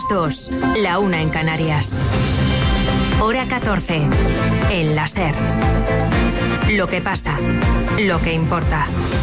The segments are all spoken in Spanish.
2, la 1 en Canarias. Hora 14, en la SER. Lo que pasa, lo que importa.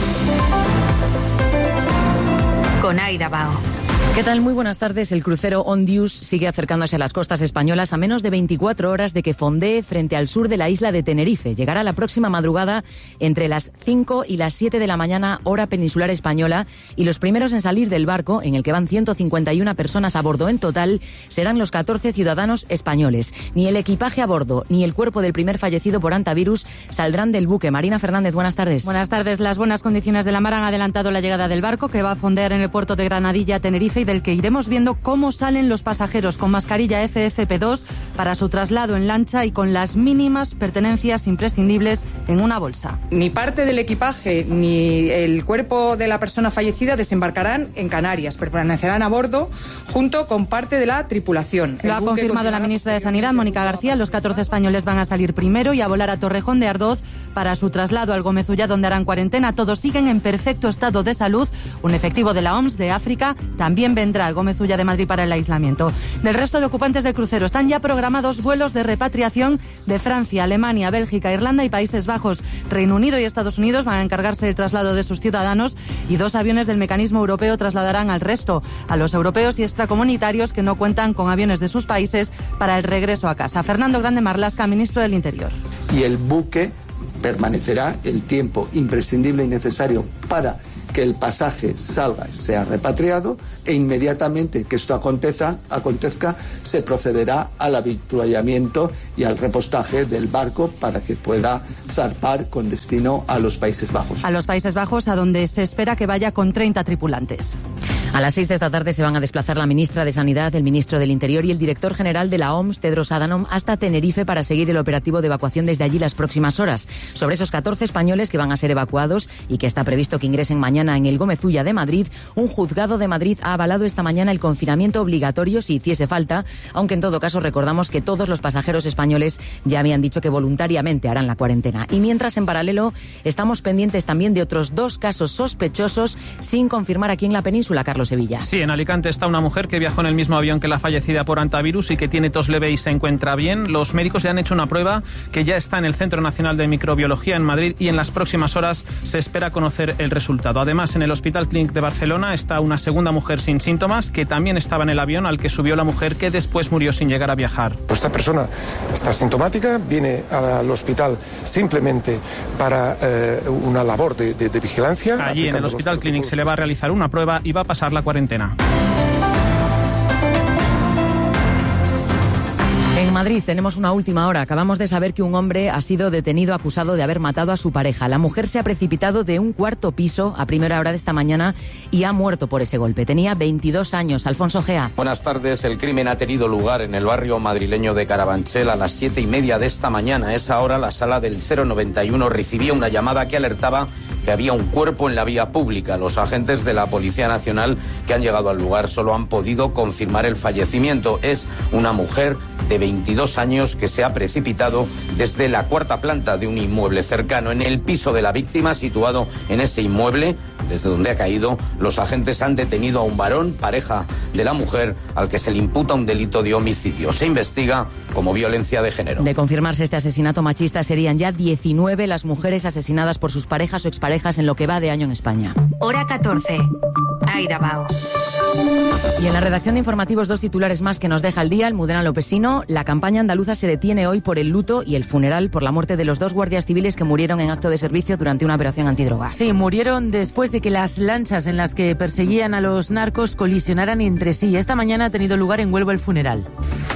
Con Aida Bao. ¿Qué tal? Muy buenas tardes. El crucero Ondius sigue acercándose a las costas españolas a menos de 24 horas de que fondee frente al sur de la isla de Tenerife. Llegará la próxima madrugada entre las 5 y las 7 de la mañana, hora peninsular española, y los primeros en salir del barco, en el que van 151 personas a bordo en total, serán los 14 ciudadanos españoles. Ni el equipaje a bordo ni el cuerpo del primer fallecido por hantavirus saldrán del buque. Marina Fernández, buenas tardes. Buenas tardes. Las buenas condiciones de la mar han adelantado la llegada del barco, que va a fondear en el puerto de Granadilla, Tenerife, y del que iremos viendo cómo salen los pasajeros con mascarilla FFP2 para su traslado en lancha y con las mínimas pertenencias imprescindibles en una bolsa. Ni parte del equipaje ni el cuerpo de la persona fallecida desembarcarán en Canarias, permanecerán a bordo junto con parte de la tripulación. Lo ha confirmado la ministra de Sanidad, Mónica García. Los 14 españoles van a salir primero y a volar a Torrejón de Ardoz para su traslado al Gómez-Ullá, donde harán cuarentena. Todos siguen en perfecto estado de salud. Un efectivo de la OMS de África también vendrá al Gómez-Ullá de Madrid para el aislamiento. Del resto de ocupantes del crucero están ya programados vuelos de repatriación de Francia, Alemania, Bélgica, Irlanda y Países Bajos. Reino Unido y Estados Unidos van a encargarse del traslado de sus ciudadanos y 2 aviones del mecanismo europeo trasladarán al resto, a los europeos y extracomunitarios que no cuentan con aviones de sus países para el regreso a casa. Fernando Grande Marlaska, ministro del Interior. Y el buque permanecerá el tiempo imprescindible y necesario para que el pasaje salga, sea repatriado, e inmediatamente que esto acontezca, se procederá al avituallamiento y al repostaje del barco para que pueda zarpar con destino a los Países Bajos. A los Países Bajos, a donde se espera que vaya con 30 tripulantes. A las 6 de esta tarde se van a desplazar la ministra de Sanidad, el ministro del Interior y el director general de la OMS, Tedros Adhanom, hasta Tenerife para seguir el operativo de evacuación desde allí las próximas horas. Sobre esos 14 españoles que van a ser evacuados y que está previsto que ingresen mañana en el Gómez-Ullá de Madrid, un juzgado de Madrid ha avalado esta mañana el confinamiento obligatorio si hiciese falta, aunque en todo caso recordamos que todos los pasajeros españoles ya habían dicho que voluntariamente harán la cuarentena. Y mientras, en paralelo, estamos pendientes también de otros 2 casos sospechosos sin confirmar aquí en la península, Carlos Sevilla. Sí, en Alicante está una mujer que viajó en el mismo avión que la fallecida por hantavirus y que tiene tos leve y se encuentra bien. Los médicos le han hecho una prueba que ya está en el Centro Nacional de Microbiología en Madrid y en las próximas horas se espera conocer el resultado. Además, en el Hospital Clínic de Barcelona está una segunda mujer sin síntomas que también estaba en el avión al que subió la mujer, que después murió sin llegar a viajar. Esta persona está sintomática, viene al hospital simplemente para una labor de vigilancia. Allí en el Hospital Clínic se le va a realizar una prueba y va a pasar la cuarentena. En Madrid tenemos una última hora. Acabamos de saber que un hombre ha sido detenido acusado de haber matado a su pareja. La mujer se ha precipitado de un 4º piso a primera hora de esta mañana y ha muerto por ese golpe. Tenía 22 años. Alfonso Gea. Buenas tardes. El crimen ha tenido lugar en el barrio madrileño de Carabanchel a las 7:30 de esta mañana. A esa hora la sala del 091 recibía una llamada que alertaba que había un cuerpo en la vía pública. Los agentes de la Policía Nacional que han llegado al lugar solo han podido confirmar el fallecimiento. Es una mujer de 22 años que se ha precipitado desde la 4ª planta de un inmueble cercano. En el piso de la víctima, situado en ese inmueble, desde donde ha caído, los agentes han detenido a un varón, pareja de la mujer, al que se le imputa un delito de homicidio. Se investiga como violencia de género. De confirmarse este asesinato machista, serían ya 19 las mujeres asesinadas por sus parejas o exparejas en lo que va de año en España. Hora 14. Aida Bao. Y en la redacción de informativos 2 titulares más que nos deja el día. Almudena Lopesino. La campaña andaluza se detiene hoy por el luto y el funeral por la muerte de los 2 guardias civiles que murieron en acto de servicio durante una operación antidroga. Sí, murieron después de que las lanchas en las que perseguían a los narcos colisionaran entre sí. Esta mañana ha tenido lugar en Huelva el funeral.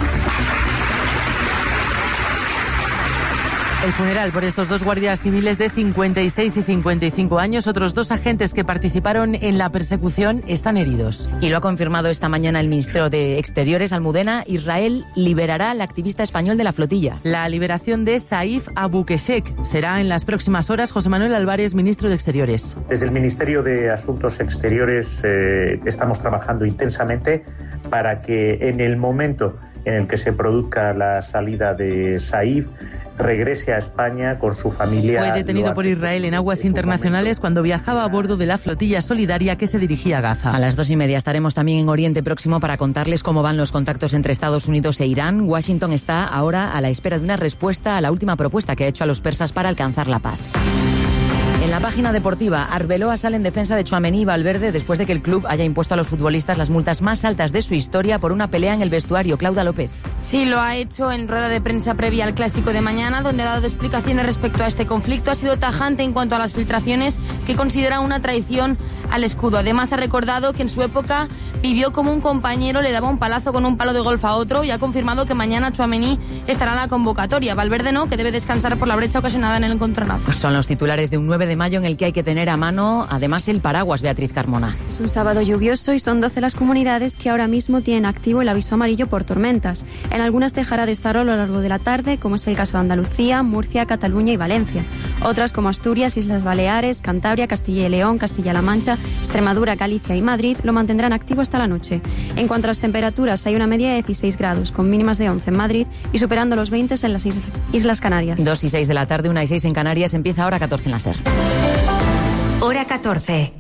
El funeral por estos 2 guardias civiles de 56 y 55 años. Otros 2 agentes que participaron en la persecución están heridos. Y lo ha confirmado esta mañana el ministro de Exteriores, Almudena. Israel liberará al activista español de la flotilla. La liberación de Saif Abukeshek será en las próximas horas. José Manuel Álvarez, ministro de Exteriores. Desde el Ministerio de Asuntos Exteriores estamos trabajando intensamente para que en el momento en el que se produzca la salida de Saif, regrese a España con su familia. Fue detenido por Israel en aguas internacionales cuando viajaba a bordo de la flotilla solidaria que se dirigía a Gaza. A las 2:30 estaremos también en Oriente Próximo para contarles cómo van los contactos entre Estados Unidos e Irán. Washington está ahora a la espera de una respuesta a la última propuesta que ha hecho a los persas para alcanzar la paz. En la página deportiva, Arbeloa sale en defensa de Tchouaméni y Valverde después de que el club haya impuesto a los futbolistas las multas más altas de su historia por una pelea en el vestuario. Claudia López. Sí, lo ha hecho en rueda de prensa previa al Clásico de mañana, donde ha dado explicaciones respecto a este conflicto. Ha sido tajante en cuanto a las filtraciones que considera una traición al escudo. Además, ha recordado que en su época vivió como un compañero le daba un palazo con un palo de golf a otro y ha confirmado que mañana Tchouaméni estará en la convocatoria. Valverde no, que debe descansar por la brecha ocasionada en el encontronazo. Son los titulares de un 9 de mayo en el que hay que tener a mano, además, el paraguas, Beatriz Carmona. Es un sábado lluvioso y son 12 las comunidades que ahora mismo tienen activo el aviso amarillo por tormentas. En algunas dejará de estar a lo largo de la tarde, como es el caso de Andalucía, Murcia, Cataluña y Valencia. Otras, como Asturias, Islas Baleares, Cantabria, Castilla y León, Castilla-La Mancha, Extremadura, Galicia y Madrid, lo mantendrán activo hasta la noche. En cuanto a las temperaturas, hay una media de 16 grados, con mínimas de 11 en Madrid y superando los 20 en las Islas Canarias. 2:06 de la tarde, 1:06 en Canarias, empieza Hora 14 en la SER. Hora 14.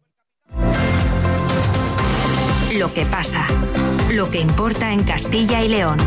Lo que pasa. Lo que importa en Castilla y León.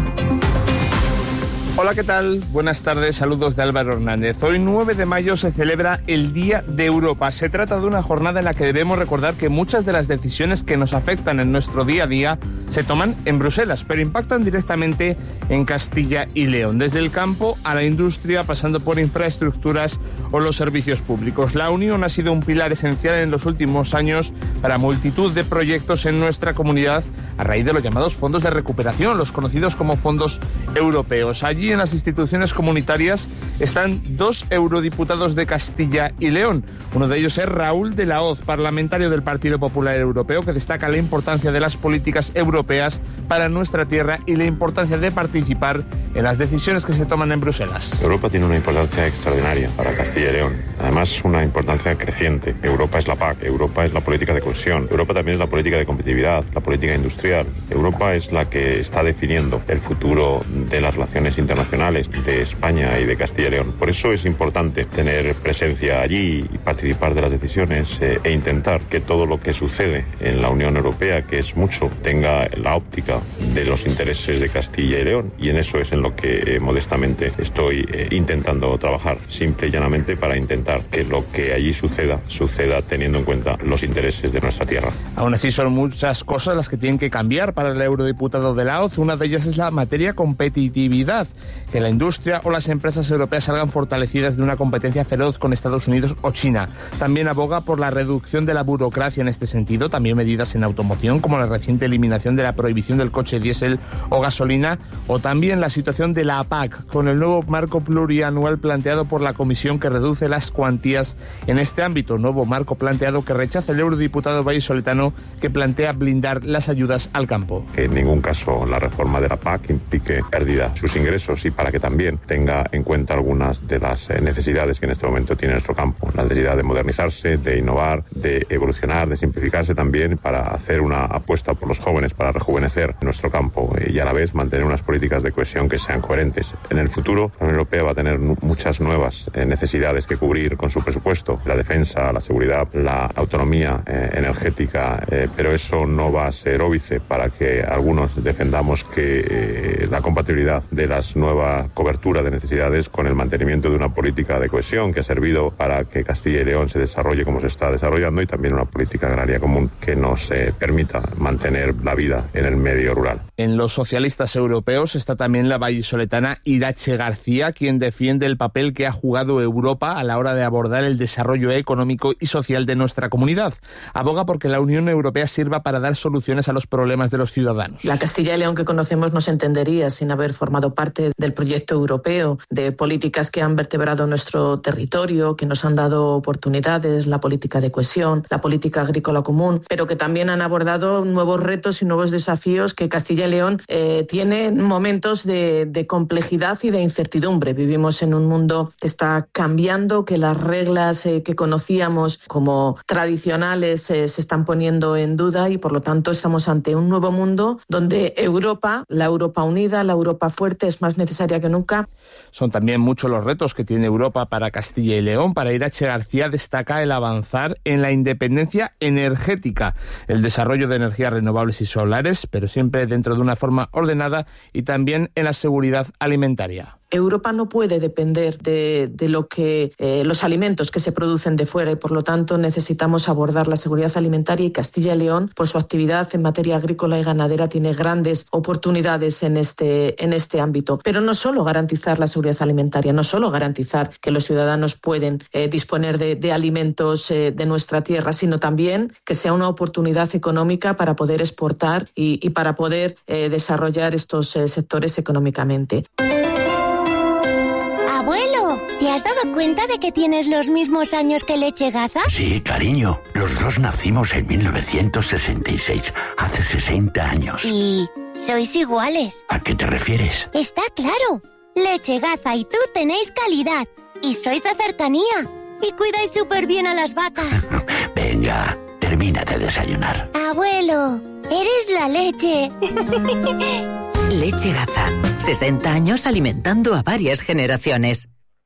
Hola, ¿qué tal? Buenas tardes, saludos de Álvaro Hernández. Hoy 9 de mayo se celebra el Día de Europa. Se trata de una jornada en la que debemos recordar que muchas de las decisiones que nos afectan en nuestro día a día se toman en Bruselas, pero impactan directamente en Castilla y León, desde el campo a la industria, pasando por infraestructuras o los servicios públicos. La unión ha sido un pilar esencial en los últimos años para multitud de proyectos en nuestra comunidad a raíz de los llamados fondos de recuperación, los conocidos como fondos europeos. Allí en las instituciones comunitarias están 2 eurodiputados de Castilla y León. Uno de ellos es Raúl de la Hoz, parlamentario del Partido Popular Europeo, que destaca la importancia de las políticas europeas para nuestra tierra y la importancia de participar en las decisiones que se toman en Bruselas. Europa tiene una importancia extraordinaria para Castilla y León. Además, una importancia creciente. Europa es la PAC, Europa es la política de cohesión, Europa también es la política de competitividad, la política industrial. Europa es la que está definiendo el futuro de las relaciones internacionales de España y de Castilla y León. Por eso es importante tener presencia allí y participar de las decisiones e intentar que todo lo que sucede en la Unión Europea, que es mucho, tenga la óptica de los intereses de Castilla y León, y en eso es en lo que modestamente estoy intentando trabajar, simple y llanamente para intentar que lo que allí suceda teniendo en cuenta los intereses de nuestra tierra. Aún así, son muchas cosas las que tienen que cambiar para el eurodiputado de la Hoz. Una de ellas es la materia competitividad, que la industria o las empresas europeas salgan fortalecidas de una competencia feroz con Estados Unidos o China. También aboga por la reducción de la burocracia en este sentido, también medidas en automoción como la reciente eliminación de la prohibición del coche diésel o gasolina, o también la situación de la PAC con el nuevo marco plurianual planteado por la Comisión, que reduce las cuantías en este ámbito. Nuevo marco planteado que rechaza el eurodiputado vallisoletano, que plantea blindar las ayudas al campo. Que en ningún caso la reforma de la PAC implique pérdida de sus ingresos, y para que también tenga en cuenta algunas de las necesidades que en este momento tiene nuestro campo. La necesidad de modernizarse, de innovar, de evolucionar, de simplificarse también, para hacer una apuesta por los jóvenes, para rejuvenecer nuestro campo y a la vez mantener unas políticas de cohesión que sean coherentes. En el futuro, la Unión Europea va a tener muchas nuevas necesidades que cubrir con su presupuesto: la defensa, la seguridad, la autonomía energética, pero eso no va a ser óbice para que algunos defendamos que la compatibilidad de las nuevas coberturas de necesidades con el mantenimiento de una política de cohesión que ha servido para que Castilla y León se desarrolle como se está desarrollando, y también una política agraria común que nos permita mantener la vida en el medio rural. En los socialistas europeos está también la vallisoletana Irache García, quien defiende el papel que ha jugado Europa a la hora de abordar el desarrollo económico y social de nuestra comunidad. Aboga porque la Unión Europea sirva para dar soluciones a los problemas de los ciudadanos. La Castilla y León que conocemos no se entendería sin haber formado parte del proyecto europeo, de políticas que han vertebrado nuestro territorio, que nos han dado oportunidades, la política de cohesión, la política agrícola común, pero que también han abordado nuevos retos y nuevos desafíos que Castilla y León tiene en momentos de de complejidad y de incertidumbre. Vivimos en un mundo que está cambiando, que las reglas que conocíamos como tradicionales se están poniendo en duda y por lo tanto estamos ante un nuevo mundo donde Europa, la Europa unida, la Europa fuerte es más necesaria que nunca. Son también muchos los retos que tiene Europa para Castilla y León. Para Irache García destaca el avanzar en la independencia energética, el desarrollo de energías renovables y solares, pero siempre dentro de una forma ordenada y también en la seguridad alimentaria. Europa no puede depender de lo que los alimentos que se producen de fuera y por lo tanto necesitamos abordar la seguridad alimentaria y Castilla y León, por su actividad en materia agrícola y ganadera, tiene grandes oportunidades en este ámbito. Pero no solo garantizar la seguridad alimentaria, no solo garantizar que los ciudadanos pueden disponer de alimentos de nuestra tierra, sino también que sea una oportunidad económica para poder exportar y para poder desarrollar estos sectores económicamente. Abuelo, ¿te has dado cuenta de que tienes los mismos años que Leche Gaza? Sí, cariño. Los dos nacimos en 1966, hace 60 años. ¿Y sois iguales? ¿A qué te refieres? Está claro. Leche Gaza y tú tenéis calidad. Y sois de cercanía. Y cuidáis súper bien a las vacas. Venga, termina de desayunar. Abuelo, eres la leche. Leche Gaza. 60 años alimentando a varias generaciones.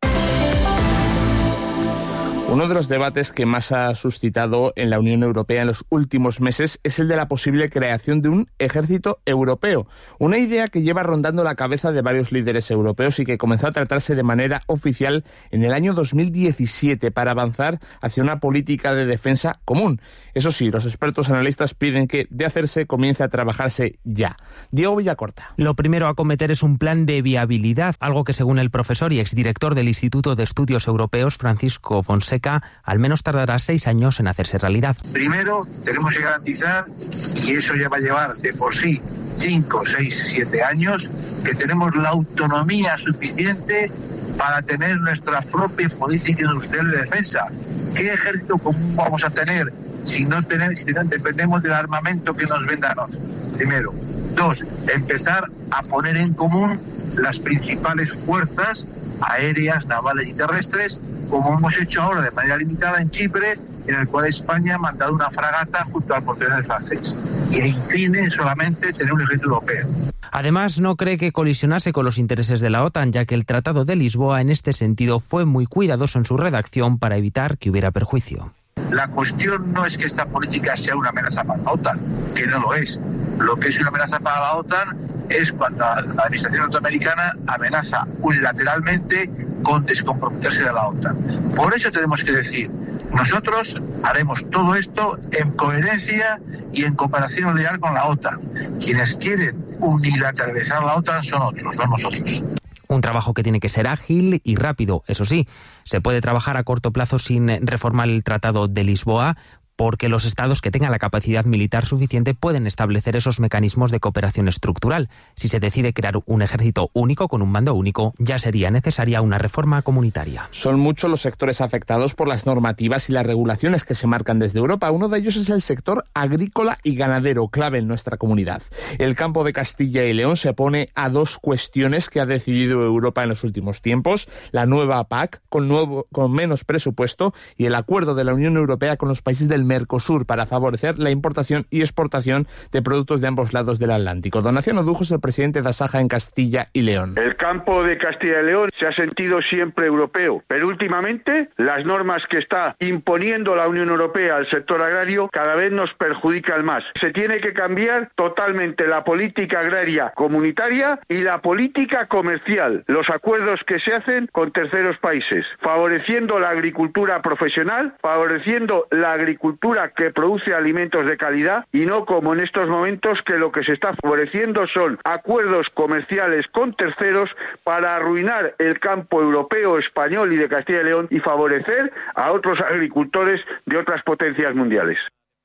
Uno de los debates que más ha suscitado en la Unión Europea en los últimos meses es el de la posible creación de un ejército europeo. Una idea que lleva rondando la cabeza de varios líderes europeos y que comenzó a tratarse de manera oficial en el año 2017 para avanzar hacia una política de defensa común. Eso sí, los expertos analistas piden que, de hacerse, comience a trabajarse ya. Diego Villacorta. Lo primero a acometer es un plan de viabilidad, algo que según el profesor y exdirector del Instituto de Estudios Europeos, Francisco Fonseca, al menos tardará 6 años en hacerse realidad. Primero, tenemos que garantizar, y eso ya va a llevar de por sí 5, 6, 7 años, que tenemos la autonomía suficiente para tener nuestra propia política industrial de defensa. ¿Qué ejército común vamos a tener si no dependemos del armamento que nos vendan otros? Primero. 2, empezar a poner en común las principales fuerzas aéreas, navales y terrestres, como hemos hecho ahora de manera limitada en Chipre, en el cual España ha mandado una fragata junto al portaaviones francés. Y en fin, solamente tener un ejército europeo. Además, no cree que colisionase con los intereses de la OTAN, ya que el Tratado de Lisboa en este sentido fue muy cuidadoso en su redacción para evitar que hubiera perjuicio. La cuestión no es que esta política sea una amenaza para la OTAN, que no lo es. Lo que es una amenaza para la OTAN es cuando la administración norteamericana amenaza unilateralmente con descomprometerse de la OTAN. Por eso tenemos que decir, nosotros haremos todo esto en coherencia y en cooperación leal con la OTAN. Quienes quieren unilateralizar la OTAN son otros, no nosotros. Un trabajo que tiene que ser ágil y rápido, eso sí. Se puede trabajar a corto plazo sin reformar el Tratado de Lisboa, porque los estados que tengan la capacidad militar suficiente pueden establecer esos mecanismos de cooperación estructural. Si se decide crear un ejército único con un mando único, ya sería necesaria una reforma comunitaria. Son muchos los sectores afectados por las normativas y las regulaciones que se marcan desde Europa. Uno de ellos es el sector agrícola y ganadero, clave en nuestra comunidad. El campo de Castilla y León se pone a 2 cuestiones que ha decidido Europa en los últimos tiempos: la nueva PAC, con menos presupuesto, y el acuerdo de la Unión Europea con los países del Mercosur para favorecer la importación y exportación de productos de ambos lados del Atlántico. Donación Odujo es el presidente de Asaja en Castilla y León. El campo de Castilla y León se ha sentido siempre europeo, pero últimamente las normas que está imponiendo la Unión Europea al sector agrario cada vez nos perjudican más. Se tiene que cambiar totalmente la política agraria comunitaria y la política comercial, los acuerdos que se hacen con terceros países, favoreciendo la agricultura profesional, favoreciendo la agricultura que produce alimentos de calidad, y no como en estos momentos que lo que se está favoreciendo son acuerdos comerciales con terceros para arruinar el campo europeo, español y de Castilla y León y favorecer a otros agricultores de otras potencias mundiales.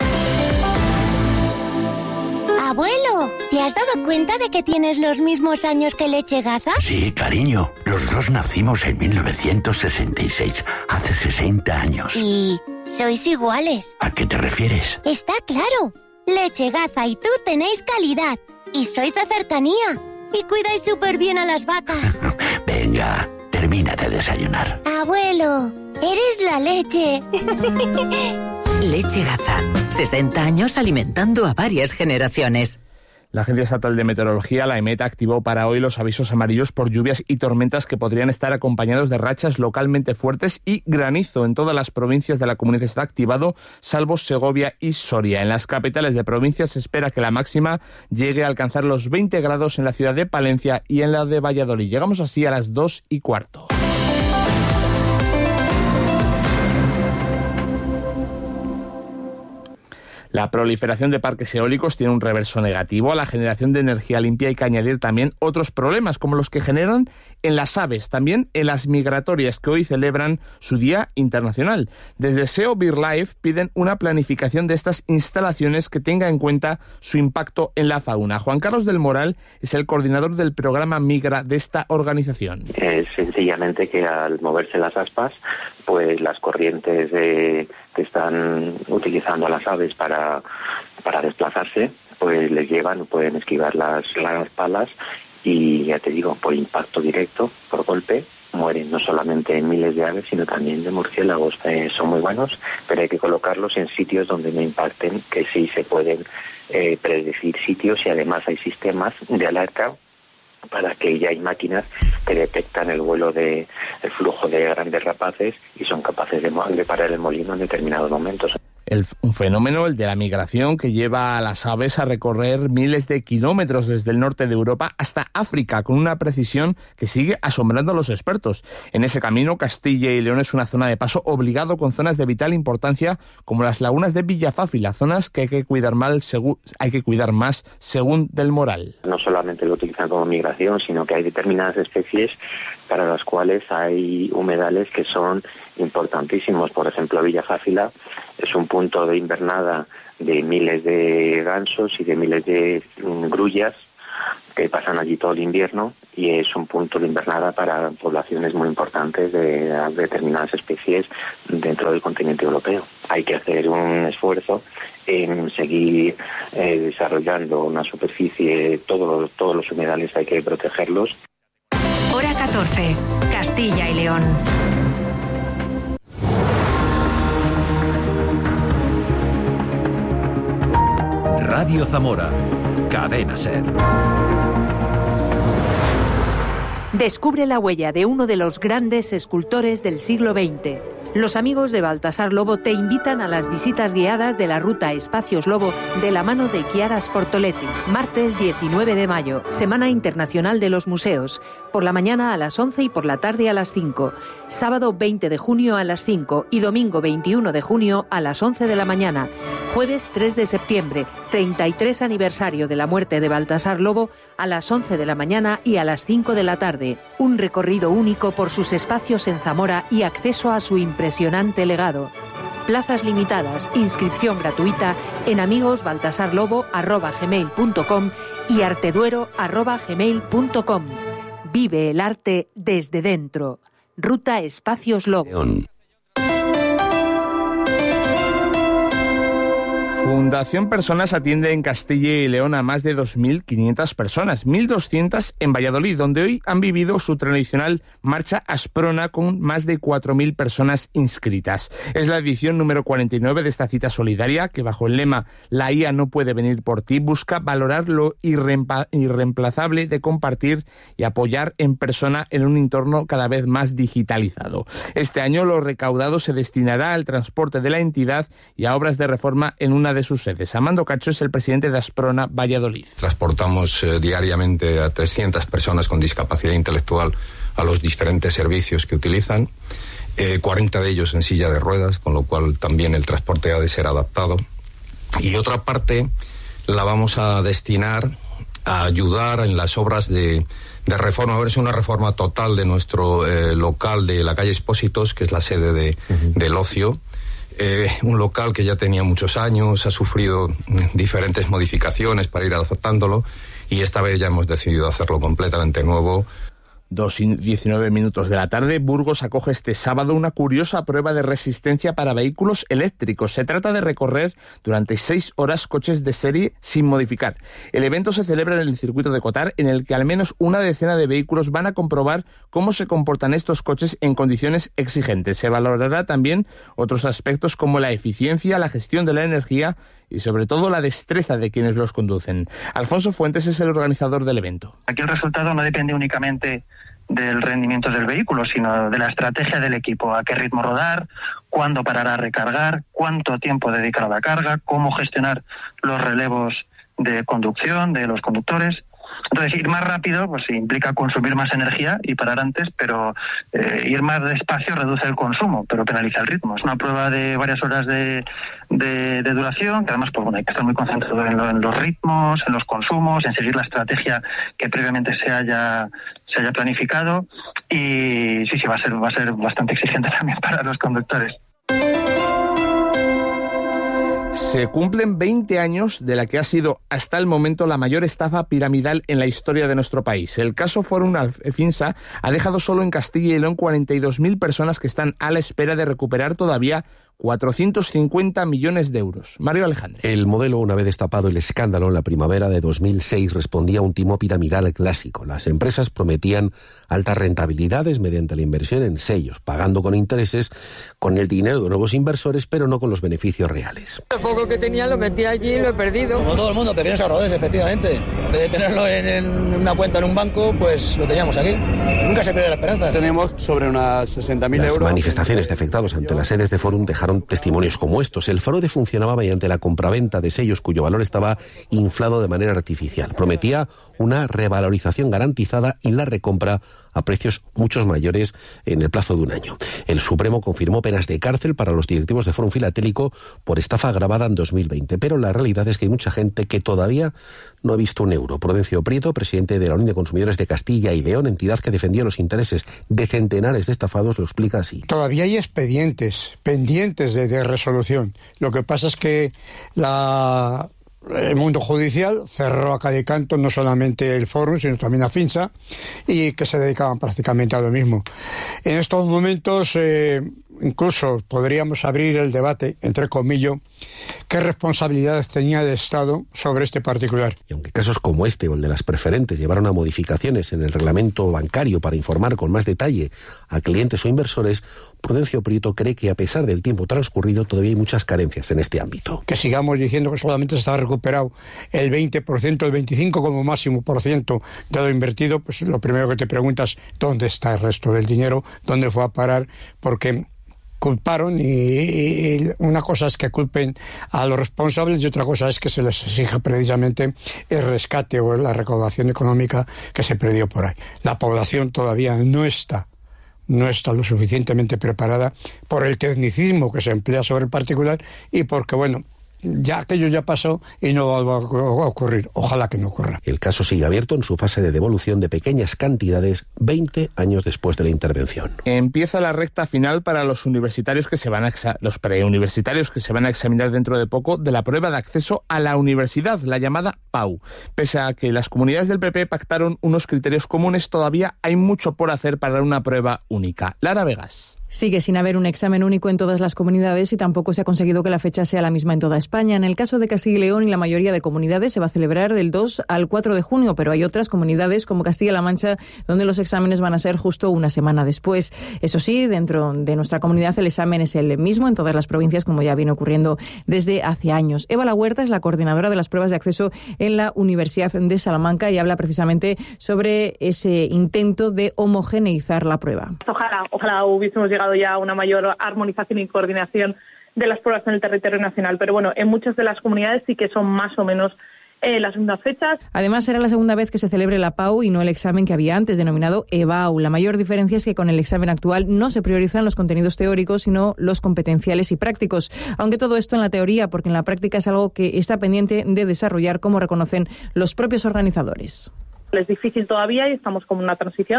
Abuelo, ¿te has dado cuenta de que tienes los mismos años que Leche Gaza? Sí, cariño. Los dos nacimos en 1966, hace 60 años. ¿Y sois iguales? ¿A qué te refieres? Está claro. Leche Gaza y tú tenéis calidad. Y sois de cercanía. y cuidáis súper bien a las vacas. Venga, termina de desayunar. Abuelo, eres la leche. Leche Gaza. 60 años alimentando a varias generaciones. La Agencia Estatal de Meteorología, la EMET, activó para hoy los avisos amarillos por lluvias y tormentas que podrían estar acompañados de rachas localmente fuertes y granizo. En todas las provincias de la comunidad está activado, salvo Segovia y Soria. En las capitales de provincias se espera que la máxima llegue a alcanzar los 20 grados en la ciudad de Palencia y en la de Valladolid. Llegamos así a las 2:15. La proliferación de parques eólicos tiene un reverso negativo. A la generación de energía limpia hay que añadir también otros problemas, como los que generan en las aves, también en las migratorias, que hoy celebran su Día Internacional. Desde SEO BirdLife piden una planificación de estas instalaciones que tenga en cuenta su impacto en la fauna. Juan Carlos del Moral es el coordinador del programa Migra de esta organización. Es sencillamente que al moverse las aspas, pues las corrientes que están utilizando a las aves para desplazarse, pues les llevan, pueden esquivar las palas y, ya te digo, por impacto directo, por golpe, mueren no solamente miles de aves, sino también de murciélagos. Son muy buenos, pero hay que colocarlos en sitios donde no impacten, que sí se pueden predecir sitios, y además hay sistemas de alerta para que ya hay máquinas que detectan el flujo de grandes rapaces y son capaces de parar el molino en determinados momentos. Un fenómeno, el de la migración, que lleva a las aves a recorrer miles de kilómetros desde el norte de Europa hasta África, con una precisión que sigue asombrando a los expertos. En ese camino, Castilla y León es una zona de paso obligado con zonas de vital importancia como las lagunas de Villafáfila, zonas que hay que cuidar más, según Del Moral. No solamente lo utilizan como migración, sino que hay determinadas especies para las cuales hay humedales que son importantísimos. Por ejemplo, Villafáfila es un punto de invernada de miles de gansos y de miles de grullas que pasan allí todo el invierno, y es un punto de invernada para poblaciones muy importantes de determinadas especies dentro del continente europeo. Hay que hacer un esfuerzo en seguir desarrollando una superficie. Todos los humedales hay que protegerlos. Hora 14, Castilla y León. Radio Zamora, Cadena SER. Descubre la huella de uno de los grandes escultores del siglo XX. Los amigos de Baltasar Lobo te invitan a las visitas guiadas de la ruta Espacios Lobo de la mano de Chiara Sportoletti. Martes 19 de mayo, Semana Internacional de los Museos. Por la mañana a las 11 y por la tarde a las 5. Sábado 20 de junio a las 5 y domingo 21 de junio a las 11 de la mañana. Jueves 3 de septiembre, 33 aniversario de la muerte de Baltasar Lobo, a las 11 de la mañana y a las 5 de la tarde. Un recorrido único por sus espacios en Zamora y acceso a su impresionante legado. Plazas limitadas, inscripción gratuita en amigosbaltasarlobo@gmail.com y arteduero@gmail.com. Vive el arte desde dentro. Ruta Espacios Lobo. Fundación Personas atiende en Castilla y León a más de 2.500 personas, 1.200 en Valladolid, donde hoy han vivido su tradicional marcha Asprona con más de 4.000 personas inscritas. Es la edición número 49 de esta cita solidaria que, bajo el lema "La IA no puede venir por ti", busca valorar lo irreemplazable de compartir y apoyar en persona en un entorno cada vez más digitalizado. Este año lo recaudado se destinará al transporte de la entidad y a obras de reforma en una de sus sedes. Amando Cacho es el presidente de Asprona Valladolid. Transportamos diariamente a 300 personas con discapacidad intelectual a los diferentes servicios que utilizan, 40 de ellos en silla de ruedas, con lo cual también el transporte ha de ser adaptado. Y otra parte la vamos a destinar a ayudar en las obras de reforma. Ahora es una reforma total de nuestro local de la calle Expósitos, que es la sede del ocio. Un local que ya tenía muchos años, ha sufrido diferentes modificaciones para ir adaptándolo, y esta vez ya hemos decidido hacerlo completamente nuevo. 2:19 de la tarde, Burgos acoge este sábado una curiosa prueba de resistencia para vehículos eléctricos. Se trata de recorrer durante 6 horas coches de serie sin modificar. El evento se celebra en el circuito de Cotar, en el que al menos una decena de vehículos van a comprobar cómo se comportan estos coches en condiciones exigentes. Se valorará también otros aspectos como la eficiencia, la gestión de la energía y sobre todo la destreza de quienes los conducen. Alfonso Fuentes es el organizador del evento. Aquí el resultado no depende únicamente del rendimiento del vehículo, sino de la estrategia del equipo, a qué ritmo rodar, cuándo parar a recargar, cuánto tiempo dedicar a la carga, cómo gestionar los relevos de conducción de los conductores. Entonces, ir más rápido pues implica consumir más energía y parar antes, pero ir más despacio reduce el consumo, pero penaliza el ritmo. Es una prueba de varias horas de duración, que además pues, bueno, hay que estar muy concentrado en los ritmos, en los consumos, en seguir la estrategia que previamente se haya planificado, y sí, va a ser bastante exigente también para los conductores. Se cumplen 20 años de la que ha sido hasta el momento la mayor estafa piramidal en la historia de nuestro país. El caso Forum Alfinsa ha dejado solo en Castilla y León 42.000 personas que están a la espera de recuperar todavía 450 millones de euros. Mario Alejandre. El modelo, una vez destapado el escándalo en la primavera de 2006, respondía a un timo piramidal clásico. Las empresas prometían altas rentabilidades mediante la inversión en sellos, pagando con intereses con el dinero de nuevos inversores, pero no con los beneficios reales. Lo poco que tenía lo metí allí y lo he perdido. Como todo el mundo, pequeños ahorradores, efectivamente. En vez de tenerlo en una cuenta en un banco, pues lo teníamos aquí. Nunca se pierde la esperanza. Tenemos sobre unas 60.000 euros. Las manifestaciones de afectados ante las sedes de Forum dejaron testimonios como estos. El fraude funcionaba mediante la compraventa de sellos cuyo valor estaba inflado de manera artificial. Prometía una revalorización garantizada y la recompra a precios muchos mayores en el plazo de un año. El Supremo confirmó penas de cárcel para los directivos de Forum Filatélico por estafa agravada en 2020, pero la realidad es que hay mucha gente que todavía no ha visto un euro. Prudencio Prieto, presidente de la Unión de Consumidores de Castilla y León, entidad que defendía los intereses de centenares de estafados, lo explica así. Todavía hay expedientes pendientes de resolución. Lo que pasa es que el mundo judicial cerró a calle canto no solamente el Forum, sino también a Finsa, y que se dedicaban prácticamente a lo mismo. En estos momentos incluso podríamos abrir el debate, entre comillas, qué responsabilidades tenía el Estado sobre este particular. Y aunque casos como este o el de las preferentes llevaron a modificaciones en el reglamento bancario para informar con más detalle a clientes o inversores, Prudencio Prieto cree que a pesar del tiempo transcurrido todavía hay muchas carencias en este ámbito. Que sigamos diciendo que solamente se está recuperado el 20%, el 25% como máximo por ciento de lo invertido, pues lo primero que te preguntas, ¿dónde está el resto del dinero? ¿Dónde fue a parar? Porque culparon y una cosa es que culpen a los responsables y otra cosa es que se les exija precisamente el rescate o la recaudación económica que se perdió por ahí. La población todavía no está lo suficientemente preparada por el tecnicismo que se emplea sobre el particular y porque, bueno, ya aquello ya pasó y no va a ocurrir. Ojalá que no ocurra. El caso sigue abierto en su fase de devolución de pequeñas cantidades 20 años después de la intervención. Empieza la recta final para los universitarios los preuniversitarios que se van a examinar dentro de poco de la prueba de acceso a la universidad, la llamada PAU. Pese a que las comunidades del PP pactaron unos criterios comunes, todavía hay mucho por hacer para una prueba única. Lara Vegas. Sigue sin haber un examen único en todas las comunidades y tampoco se ha conseguido que la fecha sea la misma en toda España. En el caso de Castilla y León y la mayoría de comunidades se va a celebrar del 2 al 4 de junio, pero hay otras comunidades como Castilla-La Mancha donde los exámenes van a ser justo una semana después. Eso sí, dentro de nuestra comunidad el examen es el mismo en todas las provincias, como ya viene ocurriendo desde hace años. Eva La Huerta es la coordinadora de las pruebas de acceso en la Universidad de Salamanca y habla precisamente sobre ese intento de homogeneizar la prueba. Ojalá hubiésemos llegado ya a una mayor armonización y coordinación de las pruebas en el territorio nacional. Pero bueno, en muchas de las comunidades sí que son más o menos las mismas fechas. Además, será la segunda vez que se celebre la PAU y no el examen que había antes, denominado EBAU. La mayor diferencia es que con el examen actual no se priorizan los contenidos teóricos, sino los competenciales y prácticos. Aunque todo esto en la teoría, porque en la práctica es algo que está pendiente de desarrollar, como reconocen los propios organizadores. Es difícil todavía y estamos como en una transición,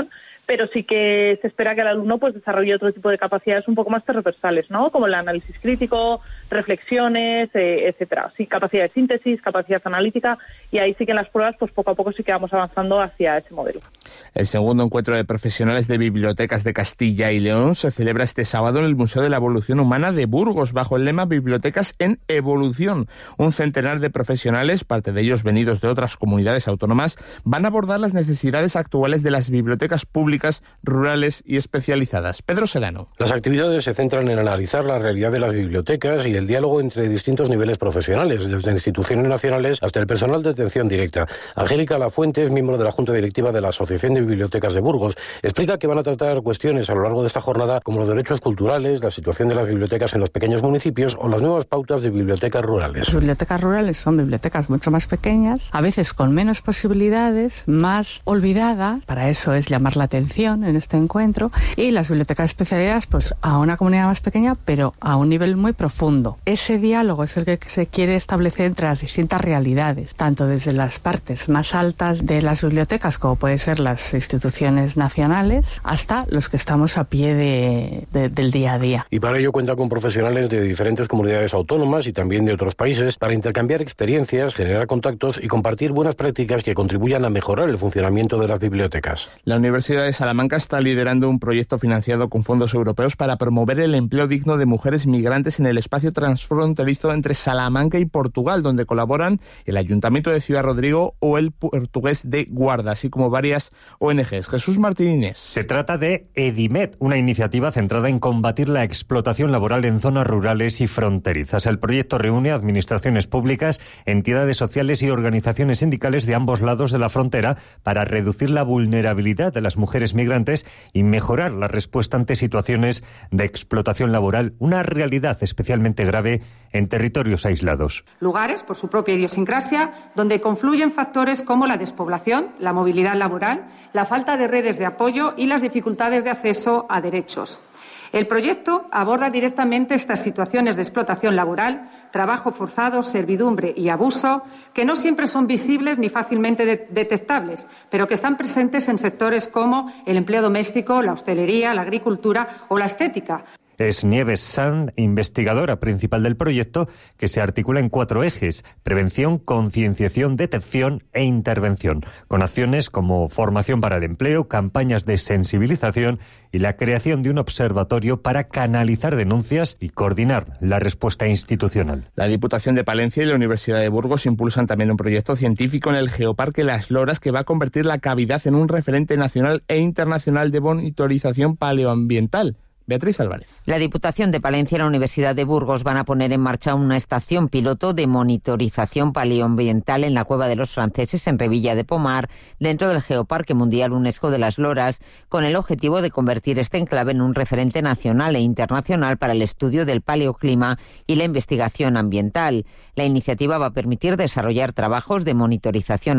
pero sí que se espera que el alumno pues desarrolle otro tipo de capacidades un poco más transversales, ¿no? Como el análisis crítico, reflexiones, etcétera. Sí, capacidad de síntesis, capacidad analítica, y ahí sí que en las pruebas pues poco a poco sí que vamos avanzando hacia ese modelo. El segundo encuentro de profesionales de bibliotecas de Castilla y León se celebra este sábado en el Museo de la Evolución Humana de Burgos, bajo el lema Bibliotecas en Evolución. Un centenar de profesionales, parte de ellos venidos de otras comunidades autónomas, van a abordar las necesidades actuales de las bibliotecas públicas, rurales y especializadas. Pedro Sedano. Las actividades se centran en analizar la realidad de las bibliotecas y el diálogo entre distintos niveles profesionales, desde instituciones nacionales hasta el personal de atención directa. Angélica Lafuente es miembro de la Junta Directiva de la Asociación de Bibliotecas de Burgos. Explica que van a tratar cuestiones a lo largo de esta jornada como los derechos culturales, la situación de las bibliotecas en los pequeños municipios o las nuevas pautas de bibliotecas rurales. Las bibliotecas rurales son bibliotecas mucho más pequeñas, a veces con menos posibilidades, más olvidadas. Para eso es llamar la atención en este encuentro. Y las bibliotecas especializadas, pues a una comunidad más pequeña, pero a un nivel muy profundo. Ese diálogo es el que se quiere establecer entre las distintas realidades, tanto desde las partes más altas de las bibliotecas, como pueden ser las instituciones nacionales, hasta los que estamos a pie del día a día. Y para ello cuenta con profesionales de diferentes comunidades autónomas y también de otros países para intercambiar experiencias, generar contactos y compartir buenas prácticas que contribuyan a mejorar el funcionamiento de las bibliotecas. La Universidad de Salamanca está liderando un proyecto financiado con fondos europeos para promover el empleo digno de mujeres migrantes en el espacio transfronterizo entre Salamanca y Portugal, donde colaboran el Ayuntamiento de Ciudad Rodrigo o el Portugués de Guarda, así como varias ONGs. Jesús Martínez. Se trata de EDIMED, una iniciativa centrada en combatir la explotación laboral en zonas rurales y fronterizas. El proyecto reúne a administraciones públicas, entidades sociales y organizaciones sindicales de ambos lados de la frontera para reducir la vulnerabilidad de las mujeres migrantes y mejorar la respuesta ante situaciones de explotación laboral, una realidad especialmente grave en territorios aislados. Lugares, por su propia idiosincrasia, donde confluyen factores como la despoblación, la movilidad laboral, la falta de redes de apoyo y las dificultades de acceso a derechos. El proyecto aborda directamente estas situaciones de explotación laboral, trabajo forzado, servidumbre y abuso, que no siempre son visibles ni fácilmente detectables, pero que están presentes en sectores como el empleo doméstico, la hostelería, la agricultura o la estética. Es Nieves San, investigadora principal del proyecto, que se articula en 4 ejes: prevención, concienciación, detección e intervención, con acciones como formación para el empleo, campañas de sensibilización y la creación de un observatorio para canalizar denuncias y coordinar la respuesta institucional. La Diputación de Palencia y la Universidad de Burgos impulsan también un proyecto científico en el Geoparque Las Loras que va a convertir la cavidad en un referente nacional e internacional de monitorización paleoambiental. Beatriz Álvarez. La Diputación de Palencia y la Universidad de Burgos van a poner en marcha una estación piloto de monitorización paleoambiental en la Cueva de los Franceses, en Revilla de Pomar, dentro del Geoparque Mundial UNESCO de las Loras, con el objetivo de convertir este enclave en un referente nacional e internacional para el estudio del paleoclima y la investigación ambiental. La iniciativa va a permitir desarrollar trabajos de monitorización